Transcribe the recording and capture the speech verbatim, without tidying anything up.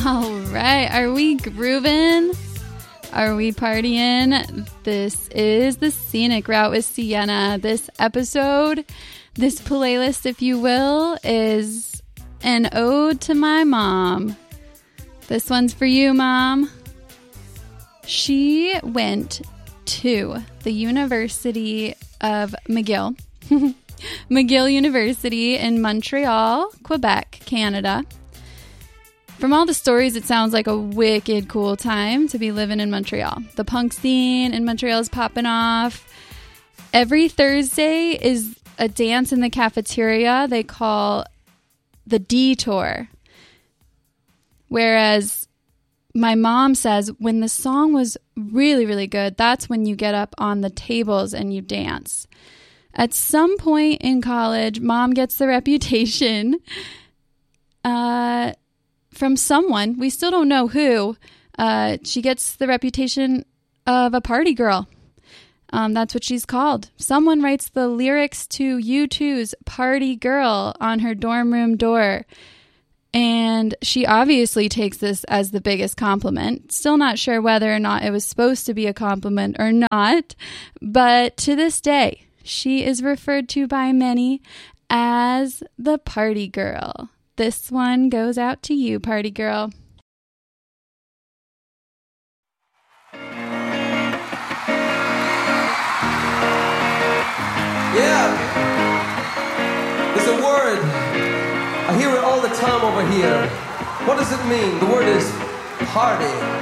All right, are we grooving? Are we partying? This is the Scenic Route with Sienna. This episode, this playlist, if you will, is an ode to my mom. This one's for you, Mom. She went to the University of McGill, McGill University in Montreal, Quebec, Canada. From all the stories, it sounds like a wicked cool time to be living in Montreal. The punk scene in Montreal is popping off. Every Thursday is a dance in the cafeteria they call the Detour. Whereas my mom says when the song was really, really good, that's when you get up on the tables and you dance. At some point in college, Mom gets the reputation uh, from someone, we still don't know who, uh, she gets the reputation of a party girl. Um, that's what she's called. Someone writes the lyrics to U two's Party Girl on her dorm room door. And she obviously takes this as the biggest compliment. Still not sure whether or not it was supposed to be a compliment or not. But to this day, she is referred to by many as the Party Girl. This one goes out to you, Party Girl. Yeah, there's a word. I hear it all the time over here. What does it mean? The word is party.